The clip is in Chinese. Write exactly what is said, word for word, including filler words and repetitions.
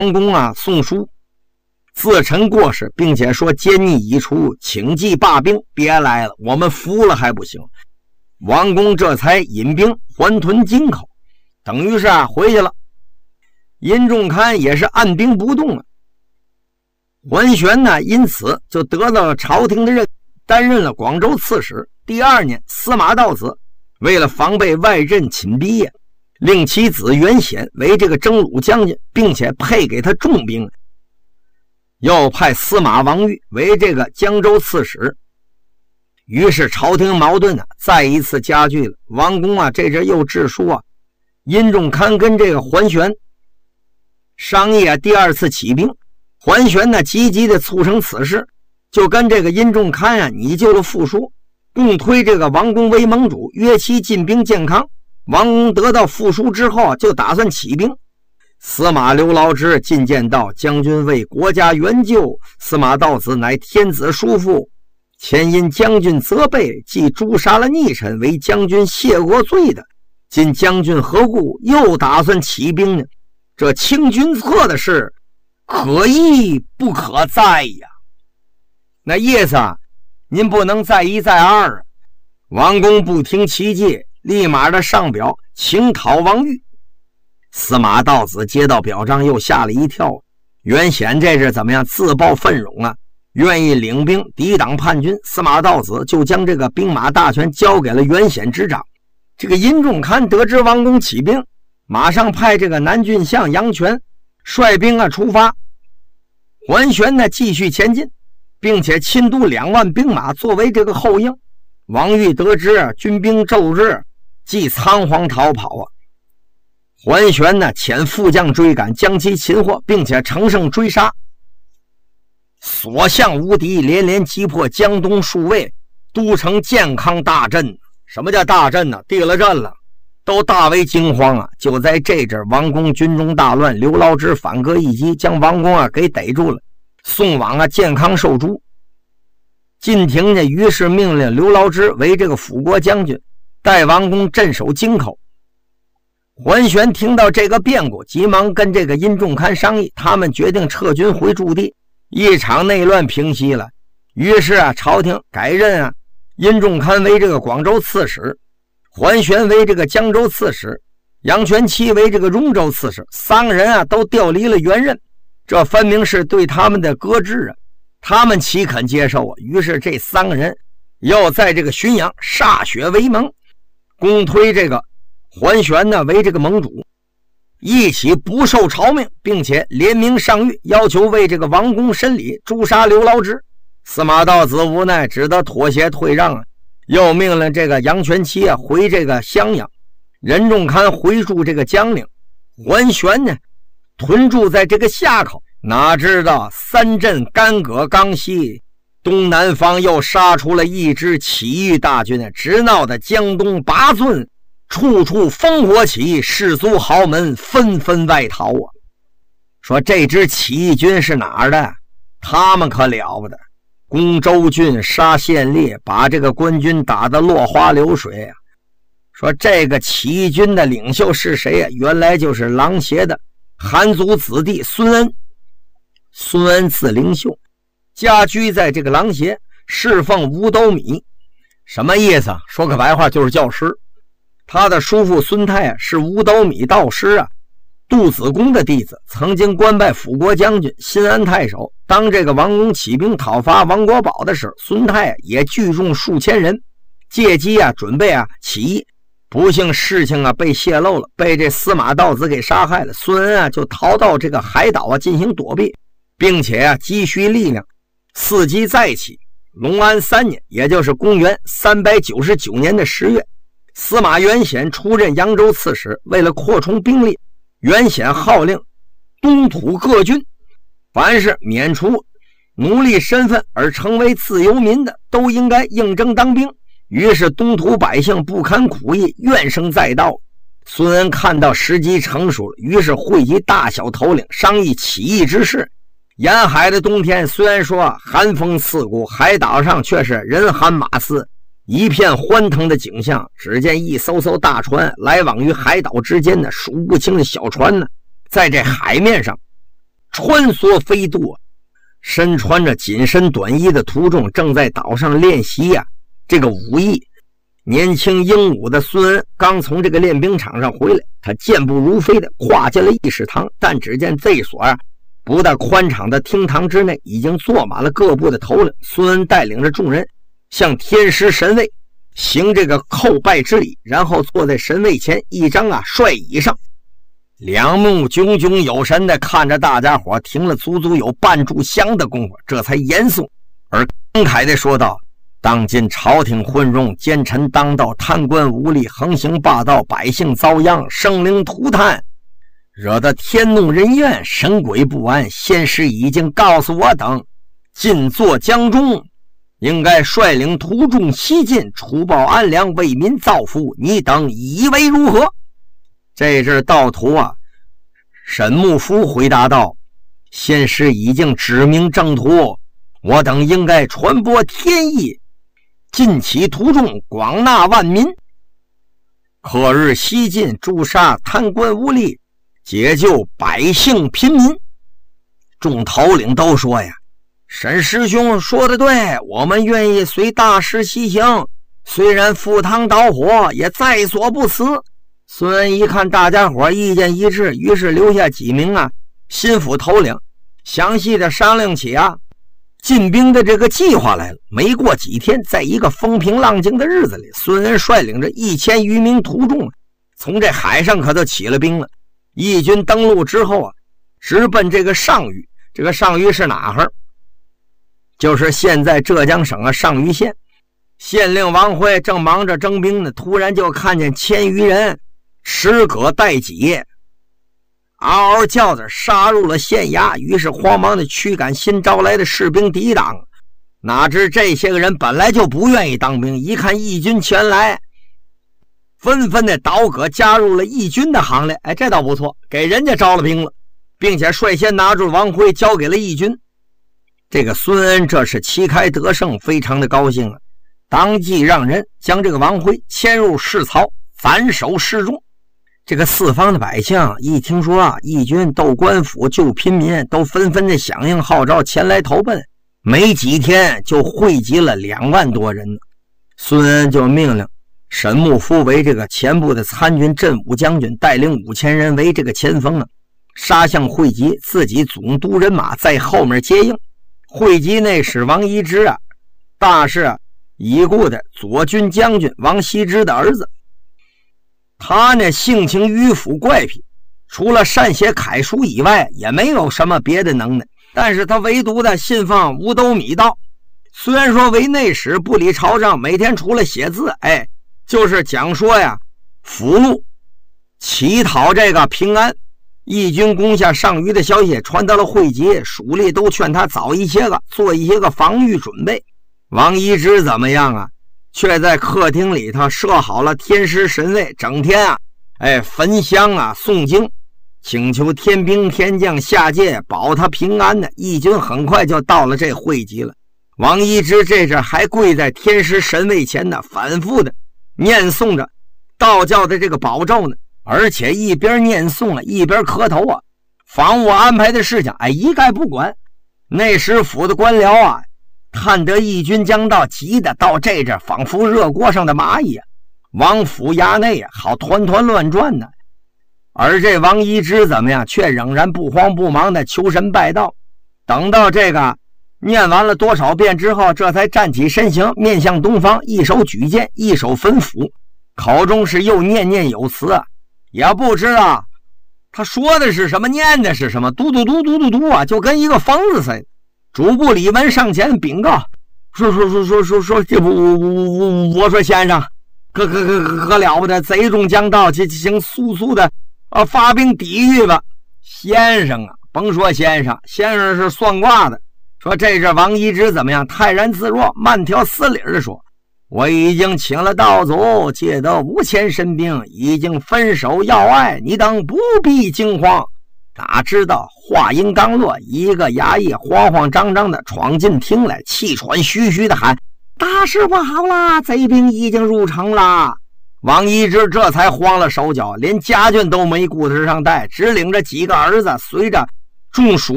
王公啊送书，自陈过失，并且说奸逆已除，请即罢兵，别来了，我们服了还不行。王公这才引兵还屯京口，等于是啊回去了。殷仲堪也是按兵不动了。桓玄呢，因此就得到了朝廷的认，担任了广州刺史。第二年，司马道子为了防备外镇侵逼，令其子袁显为这个征虏将军，并且配给他重兵，又派司马王玉为这个江州刺史。于是朝廷矛盾啊再一次加剧了。王公啊这阵又致书啊，殷仲堪跟这个桓玄商议啊第二次起兵。桓玄呢积极的促成此事，就跟这个殷仲堪啊拟就了复书，共推这个王公为盟主，约其进兵建康。王公得到复书之后就打算起兵。司马刘牢之进谏道：将军为国家援救，司马道子乃天子叔父，前因将军责备，即诛杀了逆臣，为将军谢过罪的。今将军何故又打算起兵呢？这清君侧的事，可议不可再呀。那意思啊，您不能再一再二啊。王公不听其戒，立马的上表请讨王玉。司马道子接到表彰，又吓了一跳。袁显这是怎么样自报奋勇啊，愿意领兵抵挡叛军。司马道子就将这个兵马大权交给了袁显执掌。这个殷仲堪得知王公起兵，马上派这个南郡相杨权率兵啊出发。桓玄呢继续前进，并且亲督两万兵马作为这个后应。王玉得知啊军兵骤至，即仓皇逃跑啊。桓玄呢遣副将追赶，将其擒获，并且乘胜追杀，所向无敌，连连击破江东数卫，都城健康大震。什么叫大震呢？地了震了，都大为惊慌啊！就在这阵，王公军中大乱，刘牢之反戈一击，将王公啊给逮住了，送往啊健康受诛。晋廷呢，于是命令刘牢之为这个辅国将军，代王公镇守京口。桓玄听到这个变故，急忙跟这个殷仲堪商议，他们决定撤军回驻地。一场内乱平息了，于是啊，朝廷改任啊殷仲堪为这个广州刺史，桓玄为这个江州刺史，杨全期为这个荣州刺史。三个人啊都调离了原任，这分明是对他们的搁置啊，他们岂肯接受啊？于是这三个人又在这个浔阳歃血为盟，公推这个桓玄呢为这个盟主，一起不受朝命，并且联名上谕，要求为这个王公审理，诛杀刘牢之。司马道子无奈，只得妥协退让啊，又命令这个杨全期啊回这个襄阳，任仲堪回驻这个江陵，桓玄呢屯驻在这个夏口。哪知道三镇干戈刚息，东南方又杀出了一支起义大军，直闹得江东八寸，处处烽火起，士卒豪门纷纷外逃啊！说这支起义军是哪儿的？他们可了不得，攻州郡，杀县吏，把这个官军打得落花流水啊！说这个起义军的领袖是谁呀？原来就是琅邪的韩族子弟孙恩。孙恩字灵秀，家居在这个琅邪，侍奉五斗米。什么意思啊？说个白话就是教师。他的叔父孙泰啊是五斗米道师啊，杜子公的弟子，曾经官拜辅国将军、新安太守。当这个王公起兵讨伐王国宝的时候，孙泰啊也聚众数千人，借机啊准备啊起义。不幸事情啊被泄露了，被这司马道子给杀害了。孙恩啊就逃到这个海岛啊进行躲避，并且啊积蓄力量，伺机再起。隆安三年，也就是公元三百九十九年的十月，司马元显出任扬州刺史。为了扩充兵力，元显号令东土各郡，凡是免除奴隶身份而成为自由民的，都应该应征当兵。于是东土百姓不堪苦役，怨声载道。孙恩看到时机成熟了，于是汇集大小头领，商议起义之事。沿海的冬天虽然说寒风刺骨，海岛上却是人喊马嘶，一片欢腾的景象。只见一艘艘大船来往于海岛之间的数不清的小船呢，在这海面上穿梭飞渡。身穿着紧身短衣的途中正在岛上练习呀、啊、这个武艺。年轻英武的孙恩刚从这个练兵场上回来，他健步如飞的跨进了议事堂，但只见这所啊不大宽敞的厅堂之内已经坐满了各部的头领。孙恩带领着众人向天师神位行这个叩拜之礼，然后坐在神位前一张啊帅椅上，两目炯炯有神的看着大家伙，停了足足有半炷香的功夫，这才严肃而慷慨地说道：当今朝廷混乱，奸臣当道，贪官污吏横行霸道，百姓遭殃，生灵涂炭，惹得天怒人怨，神鬼不安。先师已经告诉我等，进坐江中应该率领徒众西进，除暴安良，为民造福，你等以为如何？这阵道徒啊，沈木夫回答道：先师已经指明正途，我等应该传播天意，尽起徒众，广纳万民，克日西进，诛杀贪官污吏，解救百姓贫民。众头领都说呀，沈师兄说的对，我们愿意随大师西行，虽然赴汤蹈火，也在所不辞。孙恩一看大家伙意见一致，于是留下几名啊心腹头领，详细的商量起啊进兵的这个计划来了。没过几天，在一个风平浪静的日子里，孙恩率领着一千余名徒众从这海上可都起了兵了。义军登陆之后啊，直奔这个上虞。这个上虞是哪儿？就是现在浙江省啊上虞县。县令王辉正忙着征兵呢，突然就看见千余人持戈待戟，嗷嗷叫着杀入了县衙，于是慌忙的驱赶新招来的士兵抵挡。哪知这些个人本来就不愿意当兵，一看义军前来，纷纷的倒戈加入了义军的行列。哎，这倒不错，给人家招了兵了，并且率先拿住王辉交给了义军。这个孙恩这是旗开得胜，非常的高兴啊，当即让人将这个王辉迁入市曹，斩首示众。这个四方的百姓一听说啊义军斗官府救贫民，都纷纷的响应号召前来投奔，没几天就汇集了两万多人。孙恩就命令沈木夫为这个前部的参军镇武将军，带领五千人为这个前锋啊杀向会稽，自己总督人马在后面接应。会稽内史王一之啊，大是啊已故的左军将军王羲之的儿子。他呢性情迂腐怪癖，除了善写楷书以外也没有什么别的能耐，但是他唯独的信奉五斗米道。虽然说为内史不理朝政，每天除了写字，哎，就是讲说呀俘虏乞讨这个平安。义军攻下上虞的消息传到了会稽，属吏都劝他早一些个做一些个防御准备。王一之怎么样啊，却在客厅里头设好了天师神位，整天啊哎焚香啊诵经，请求天兵天将下界保他平安的。义军很快就到了这会稽了。王一之这阵还跪在天师神位前呢，反复的念诵着道教的这个宝咒呢，而且一边念诵啊一边磕头啊，房务安排的事情哎一概不管。内史府的官僚啊看得义军将到，急得到这阵仿佛热锅上的蚂蚁啊，王府衙内啊好团团乱转呢。而这王一之怎么样，却仍然不慌不忙的求神拜道。等到这个念完了多少遍之后，这才站起身形，面向东方，一手举剑，一手焚斧，口中是又念念有词啊，也不知道他说的是什么，念的是什么，嘟嘟嘟嘟嘟嘟啊，就跟一个疯子似的。主簿李文上前禀告，说说说说说说，这我我我说先生，可可可可了不得，贼中将到，请请速速的啊发兵抵御吧。先生啊，甭说先生，先生是算卦的。说这阵王一之怎么样，泰然自若，慢条斯理的说，我已经请了道祖，借得五千神兵，已经分守要隘，你等不必惊慌。哪知道话音刚落，一个衙役慌慌张张的闯进厅来，气喘吁吁的喊，大事不好啦，贼兵已经入城啦。王一之这才慌了手脚，连家眷都没顾得上带，只领着几个儿子随着众属